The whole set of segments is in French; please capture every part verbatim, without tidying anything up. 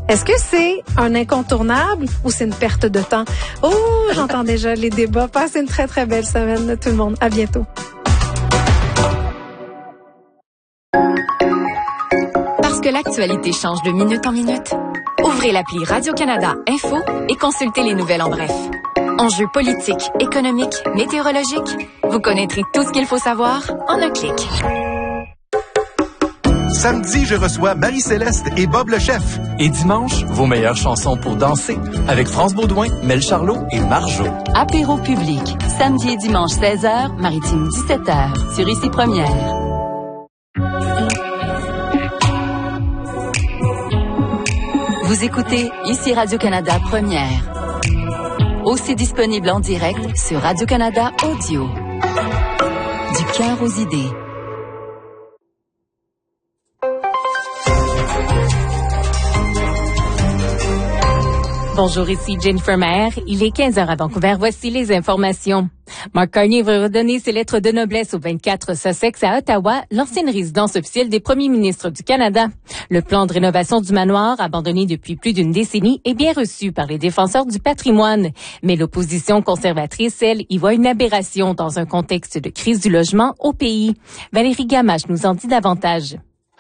Est-ce que c'est un incontournable ou c'est une perte de temps? Oh, j'entends déjà les débats. Passez une très, très belle semaine, tout le monde. À bientôt. Parce que l'actualité change de minute en minute, ouvrez l'appli Radio-Canada Info et consultez les nouvelles en bref. Enjeux politiques, économiques, météorologiques, vous connaîtrez tout ce qu'il faut savoir en un clic. Samedi, je reçois Marie-Céleste et Bob le chef. Et dimanche, vos meilleures chansons pour danser avec France Baudouin, Mel Charlot et Marjo. Apéro public, samedi et dimanche seize heures, Maritime dix-sept heures, sur Ici Première. Vous écoutez Ici Radio-Canada Première. Aussi disponible en direct sur Radio-Canada Audio. Du cœur aux idées. Bonjour, ici Jennifer Maher. Il est quinze heures à Vancouver. Voici les informations. Mark Carney va redonner ses lettres de noblesse au vingt-quatre Sussex à Ottawa, l'ancienne résidence officielle des premiers ministres du Canada. Le plan de rénovation du manoir, abandonné depuis plus d'une décennie, est bien reçu par les défenseurs du patrimoine. Mais l'opposition conservatrice, elle, y voit une aberration dans un contexte de crise du logement au pays. Valérie Gamache nous en dit davantage.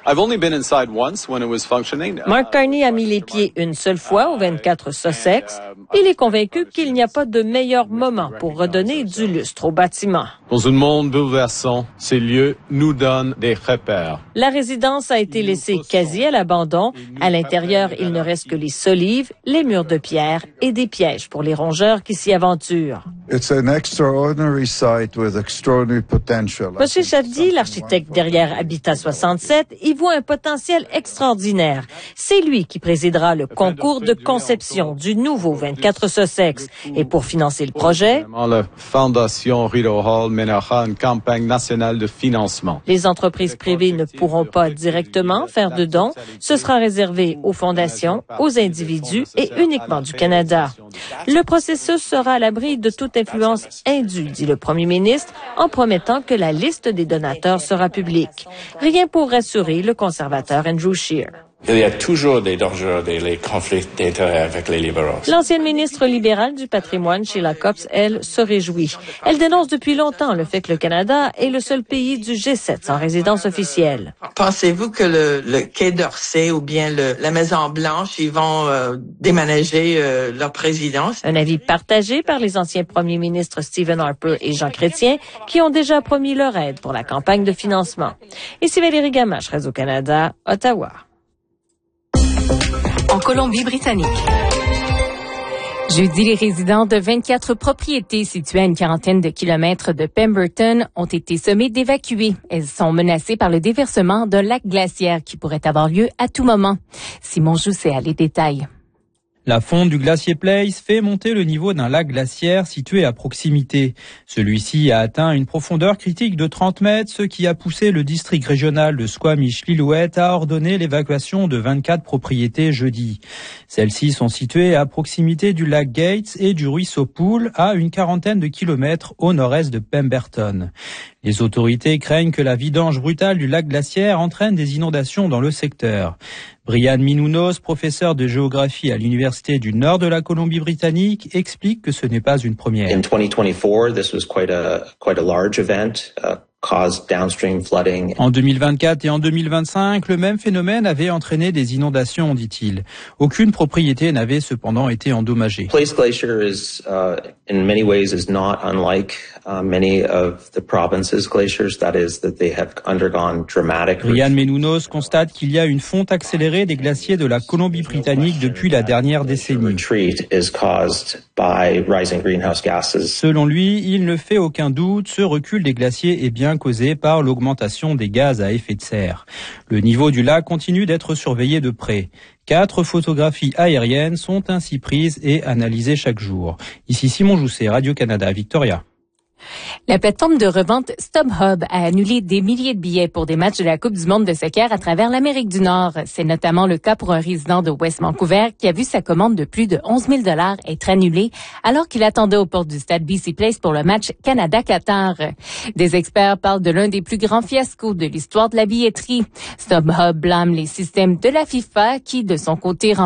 Mark Carney a mis les pieds une seule fois au vingt-quatre Sussex. Il est convaincu qu'il n'y a pas de meilleur moment pour redonner du lustre au bâtiment. Dans un monde bouleversant, ces lieux nous donnent des repères. La résidence a été laissée quasi à l'abandon. À l'intérieur, il ne reste que les solives, les murs de pierre et des pièges pour les rongeurs qui s'y aventurent. It's an extraordinary site with extraordinary potential. Monsieur Chavdi, l'architecte derrière Habitat soixante-sept, y voit un potentiel extraordinaire. C'est lui qui présidera le concours de conception du nouveau vingt-quatre Sussex. Et pour financer le projet, la Fondation Rideau Hall mènera une campagne nationale de financement. Les entreprises privées ne pourront pas directement faire de dons. Ce sera réservé aux fondations, aux individus et uniquement du Canada. Le processus sera à l'abri de toute influence indue, dit le premier ministre, en promettant que la liste des donateurs sera publique. Rien pour rassurer le conservateur Andrew Scheer. Il y a toujours des dangers, des les conflits d'intérêts avec les libéraux. L'ancienne ministre libérale du patrimoine, Sheila Copps, elle, se réjouit. Elle dénonce depuis longtemps le fait que le Canada est le seul pays du G sept sans résidence officielle. Pensez-vous que le, le Quai d'Orsay ou bien le, la Maison-Blanche, ils vont euh, déménager euh, leur présidence? Un avis partagé par les anciens premiers ministres Stephen Harper et Jean Chrétien, qui ont déjà promis leur aide pour la campagne de financement. Ici Valérie Gamache, Radio-Canada, Ottawa. En Colombie-Britannique. Jeudi, les résidents de vingt-quatre propriétés situées à une quarantaine de kilomètres de Pemberton ont été sommés d'évacuer. Elles sont menacées par le déversement d'un lac glaciaire qui pourrait avoir lieu à tout moment. Simon Jousset a les détails. La fonte du glacier Place fait monter le niveau d'un lac glaciaire situé à proximité. Celui-ci a atteint une profondeur critique de trente mètres, ce qui a poussé le district régional de Squamish-Lillooet à ordonner l'évacuation de vingt-quatre propriétés jeudi. Celles-ci sont situées à proximité du lac Gates et du ruisseau Pool, à une quarantaine de kilomètres au nord-est de Pemberton. Les autorités craignent que la vidange brutale du lac glaciaire entraîne des inondations dans le secteur. Brian Minounos, professeur de géographie à l'Université du Nord de la Colombie-Britannique, explique que ce n'est pas une première. In twenty twenty-four, this was quite a quite a large event. Uh... En deux mille vingt-quatre et en deux mille vingt-cinq, le même phénomène avait entraîné des inondations, dit-il. Aucune propriété n'avait cependant été endommagée. Place Glacier is, uh, in many ways, is not unlike uh, many of the province's glaciers. That is, that they have undergone dramatic. Brian Menounos constate qu'il y a une fonte accélérée des glaciers de la Colombie-Britannique depuis la dernière décennie. Is caused by rising greenhouse gases. Selon lui, il ne fait aucun doute, ce recul des glaciers est bien causé par l'augmentation des gaz à effet de serre. Le niveau du lac continue d'être surveillé de près. Quatre photographies aériennes sont ainsi prises et analysées chaque jour. Ici Simon Jousset, Radio-Canada, Victoria. La plateforme de revente StubHub a annulé des milliers de billets pour des matchs de la Coupe du monde de soccer à travers l'Amérique du Nord. C'est notamment le cas pour un résident de West Vancouver qui a vu sa commande de plus de onze mille dollars être annulée alors qu'il attendait aux portes du stade B C Place pour le match Canada-Qatar. Des experts parlent de l'un des plus grands fiascos de l'histoire de la billetterie. StubHub blâme les systèmes de la FIFA qui, de son côté,